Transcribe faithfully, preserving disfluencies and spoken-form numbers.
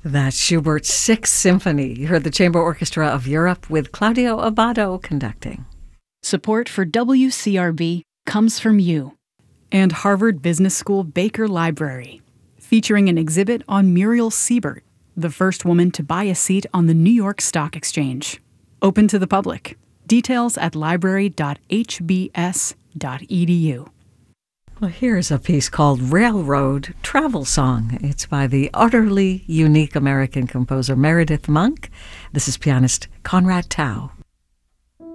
That's Schubert's Sixth Symphony. You heard the Chamber Orchestra of Europe with Claudio Abbado conducting. Support for W C R B comes from you. And Harvard Business School Baker Library, featuring an exhibit on Muriel Siebert, the first woman to buy a seat on the New York Stock Exchange. Open to the public. Details at library dot h b s dot e d u. Well, here's a piece called Railroad Travel Song. It's by the utterly unique American composer Meredith Monk. This is pianist Conrad Tao.